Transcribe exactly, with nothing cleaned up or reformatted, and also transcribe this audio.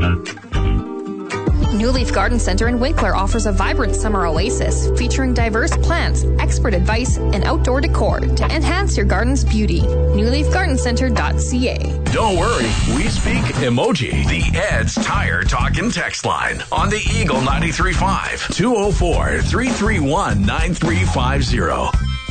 New Leaf Garden Center in Winkler offers a vibrant summer oasis featuring diverse plants, expert advice, and outdoor decor to enhance your garden's beauty. new leaf garden center dot c a. Don't worry, we speak emoji. The Ed's Tire Talk and Text line on the Eagle ninety-three point five, two oh four, three three one, nine three five zero.